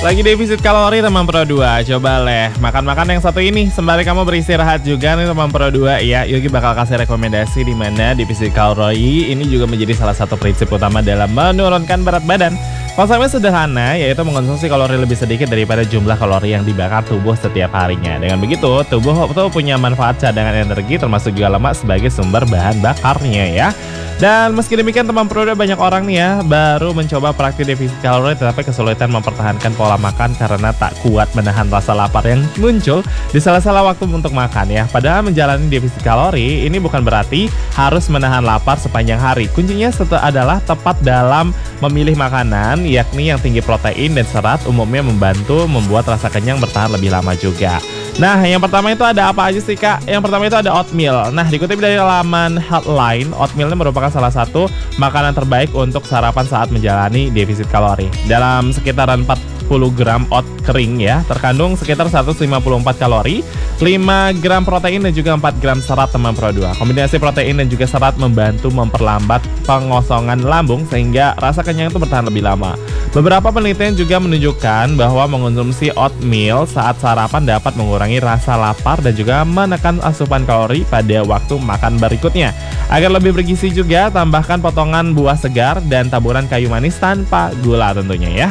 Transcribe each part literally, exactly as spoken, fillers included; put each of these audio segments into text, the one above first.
Lagi defisit kalori teman Pro dua, coba leh makan-makan yang satu ini sembari kamu beristirahat juga nih teman Pro dua ya. Yogi bakal kasih rekomendasi di mana defisit kalori ini juga menjadi salah satu prinsip utama dalam menurunkan berat badan. Konsepnya sederhana, yaitu mengkonsumsi kalori lebih sedikit daripada jumlah kalori yang dibakar tubuh setiap harinya. Dengan begitu, tubuh itu punya manfaat cadangan energi termasuk juga lemak sebagai sumber bahan bakarnya ya. Dan meski demikian teman Pro dua banyak orang nih ya baru mencoba praktik defisit kalori tetapi kesulitan mempertahankan pola makan karena tak kuat menahan rasa lapar yang muncul di sela-sela waktu untuk makan ya. Padahal menjalani defisit kalori ini bukan berarti harus menahan lapar sepanjang hari. Kuncinya adalah tepat dalam memilih makanan, yakni yang tinggi protein dan serat umumnya membantu membuat rasa kenyang bertahan lebih lama juga. Nah, yang pertama itu ada apa aja sih Kak? Yang pertama itu ada oatmeal. Nah, dikutip dari laman Healthline, oatmeal ini merupakan salah satu makanan terbaik untuk sarapan saat menjalani defisit kalori. Dalam sekitaran empat puluh gram oat kering ya, terkandung sekitar seratus lima puluh empat kalori, lima gram protein dan juga empat gram serat teman Pro dua. Kombinasi protein dan juga serat membantu memperlambat pengosongan lambung sehingga rasa kenyang itu bertahan lebih lama. Beberapa penelitian juga menunjukkan bahwa mengonsumsi oatmeal saat sarapan dapat mengurangi rasa lapar dan juga menekan asupan kalori pada waktu makan berikutnya. Agar lebih bergizi juga, tambahkan potongan buah segar dan taburan kayu manis tanpa gula tentunya ya.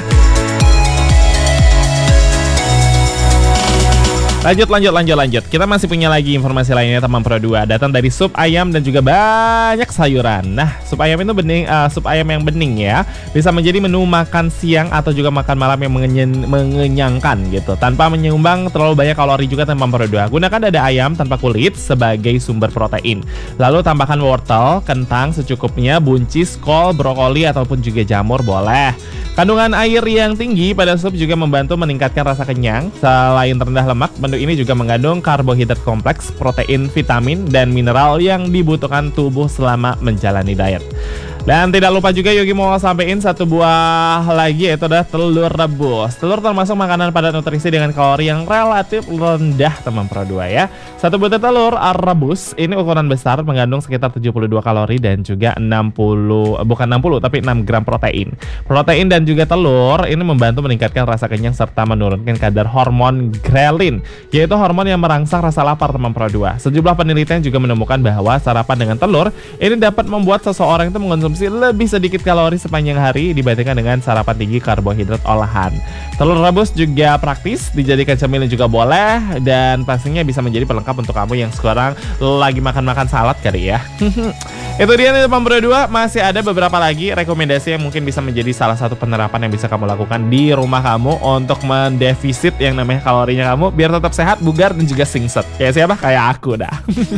Lanjut, lanjut, lanjut, lanjut. Kita masih punya lagi informasi lainnya teman Pro dua. Datang dari sup ayam dan juga banyak sayuran. Nah, sup ayam itu bening, uh, sup ayam yang bening ya, bisa menjadi menu makan siang atau juga makan malam yang mengenyen, mengenyangkan gitu, tanpa menyumbang terlalu banyak kalori juga teman Pro dua. Gunakan dada ayam tanpa kulit sebagai sumber protein. Lalu tambahkan wortel, kentang secukupnya, buncis, kol, brokoli ataupun juga jamur boleh. Kandungan air yang tinggi pada sup juga membantu meningkatkan rasa kenyang. Selain rendah lemak, menu ini juga mengandung karbohidrat kompleks, protein, vitamin, dan mineral yang dibutuhkan tubuh selama menjalani diet. Dan tidak lupa juga Yogi mau sampaikan satu buah lagi, yaitu adalah telur rebus. Telur termasuk makanan padat nutrisi dengan kalori yang relatif rendah teman Pro dua ya. Satu butir telur rebus ini ukuran besar mengandung sekitar tujuh puluh dua kalori dan juga enam puluh bukan enam puluh tapi enam gram protein. Protein dan juga telur ini membantu meningkatkan rasa kenyang serta menurunkan kadar hormon ghrelin, yaitu hormon yang merangsang rasa lapar teman Pro dua. Sejumlah penelitian juga menemukan bahwa sarapan dengan telur ini dapat membuat seseorang itu mengonsumsi lebih sedikit kalori sepanjang hari dibandingkan dengan sarapan tinggi karbohidrat olahan. Telur rebus juga praktis, dijadikan cemilan juga boleh, dan pastinya bisa menjadi pelengkap untuk kamu yang sekarang lagi makan-makan salad kali ya. Itu dia nih teman Pro dua, masih ada beberapa lagi rekomendasi yang mungkin bisa menjadi salah satu penerapan yang bisa kamu lakukan di rumah kamu untuk mendefisit yang namanya kalorinya kamu biar tetap sehat, bugar, dan juga singset. Kayak siapa? Kayak aku dah.